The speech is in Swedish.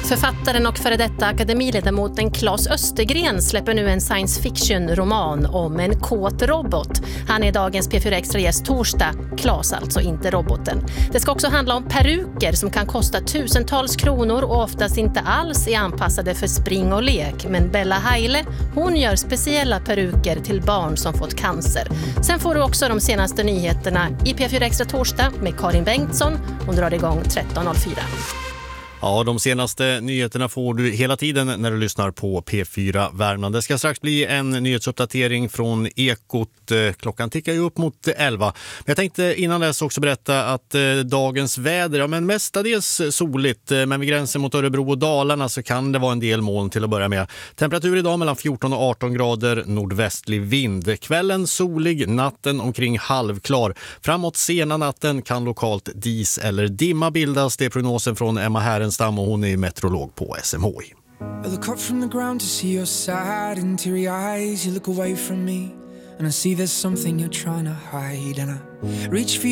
Författaren och före detta akademiledamoten Claes Östergren släpper nu en science fiction-roman om en kåt robot. Han är dagens P4 Extra gäst torsdag. Claes alltså, inte roboten. Det ska också handla om peruker som kan kosta tusentals kronor och oftast inte alls är anpassade för spring och lek. Men Bella Heile, hon gör speciella peruker till barn som fått cancer. Sen får du också de senaste nyheterna i P4 Extra torsdag med Karin Bengtsson. Hon drar igång 13.04. Ja, de senaste nyheterna får du hela tiden när du lyssnar på P4 Värmland. Det ska strax bli en nyhetsuppdatering från Ekot. Klockan tickar ju upp mot 11. Men jag tänkte innan dess också berätta att dagens väder, ja men mestadels soligt, men vid gränsen mot Örebro och Dalarna så kan det vara en del moln till att börja med. Temperatur idag mellan 14 och 18 grader, nordvästlig vind. Kvällen solig, natten omkring halvklar. Framåt sena natten kan lokalt dis eller dimma bildas. Det är prognosen från Emma Härenstam och hon är meteorolog på SMHI. I look up from the ground to see your sad and teary eyes. You look away from me and I see there's something you're trying to hide. And I reach for